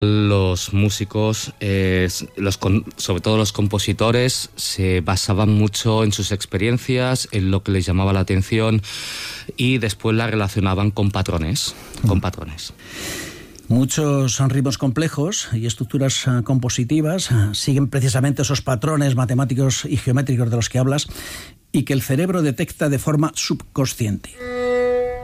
Los músicos, sobre todo los compositores, se basaban mucho en sus experiencias, en lo que les llamaba la atención y después la relacionaban con patrones. Muchos ritmos complejos y estructuras compositivas siguen precisamente esos patrones matemáticos y geométricos de los que hablas y que el cerebro detecta de forma subconsciente.